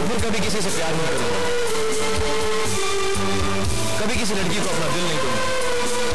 तो फिर कभी किसी से प्यार नहीं करूंगा, कभी किसी लड़की को अपना दिल नहीं